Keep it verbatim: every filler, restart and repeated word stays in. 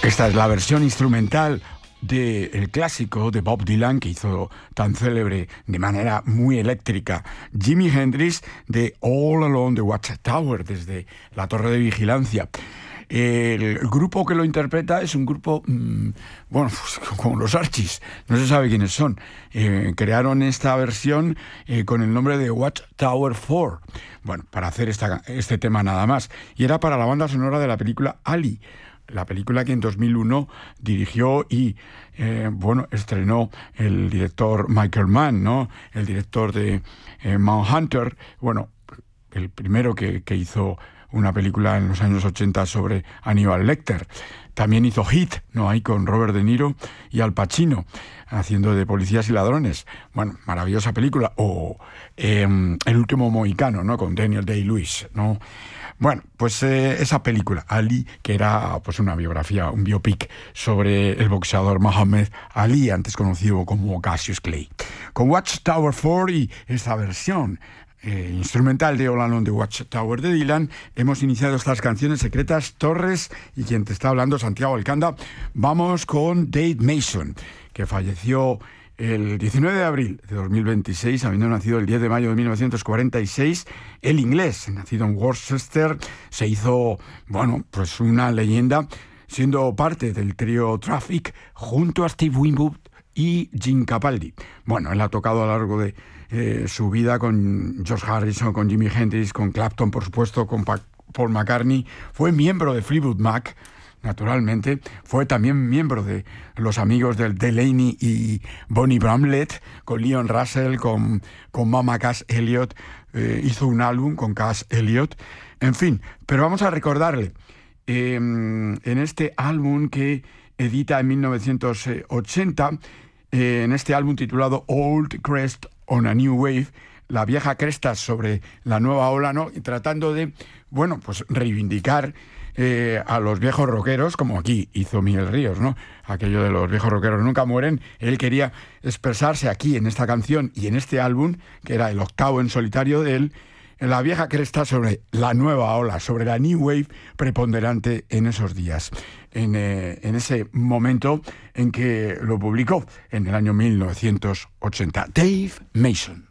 Esta es la versión instrumental del clásico de Bob Dylan que hizo tan célebre de manera muy eléctrica Jimi Hendrix, de All Along the Watchtower, desde la torre de vigilancia. El grupo que lo interpreta es un grupo, mmm, bueno, pues, como los Archies, no se sabe quiénes son. Eh, crearon esta versión eh, con el nombre de Watchtower cuatro, bueno, para hacer esta, este tema nada más. Y era para la banda sonora de la película Ali, la película que en dos mil uno dirigió y, eh, bueno, estrenó el director Michael Mann, ¿no? El director de eh, Manhunter, bueno, el primero que, que hizo una película en los años ochenta sobre Aníbal Lecter. También hizo Hit, ¿no? Ahí con Robert De Niro y Al Pacino, haciendo de policías y ladrones. Bueno, maravillosa película. O eh, El último mohicano, ¿no? Con Daniel Day-Lewis, ¿no? Bueno, pues eh, esa película, Ali, que era pues una biografía, un biopic sobre el boxeador Muhammad Ali, antes conocido como Cassius Clay. Con Watchtower cuatro y esta versión Eh, instrumental de All Along the Watchtower de Dylan, hemos iniciado estas canciones secretas Torres y quien te está hablando, Santiago Alcanda. Vamos con Dave Mason, que falleció el diecinueve de abril de dos mil veintiséis, habiendo nacido el diez de mayo de mil novecientos cuarenta y seis. El inglés, nacido en Worcester, se hizo, bueno, pues una leyenda, siendo parte del trío Traffic junto a Steve Winwood y Jim Capaldi. Bueno, él ha tocado a lo largo de eh, su vida con George Harrison, con Jimi Hendrix, con Clapton, por supuesto, con pa- Paul McCartney. Fue miembro de Fleetwood Mac, naturalmente. Fue también miembro de los amigos del Delaney y Bonnie Bramlett, con Leon Russell, con, con Mama Cass Elliot. Eh, hizo un álbum con Cass Elliot. En fin, pero vamos a recordarle eh, en este álbum que edita en mil novecientos ochenta, eh, en este álbum titulado Old Crest on a New Wave, la vieja cresta sobre la nueva ola, ¿no? Y tratando de, bueno, pues reivindicar eh, a los viejos rockeros, como aquí hizo Miguel Ríos, ¿no? Aquello de los viejos rockeros nunca mueren. Él quería expresarse aquí en esta canción y en este álbum, que era el octavo en solitario de él, en la vieja cresta sobre la nueva ola, sobre la New Wave preponderante en esos días, en, eh, en ese momento en que lo publicó, en el año mil novecientos ochenta. Dave Mason.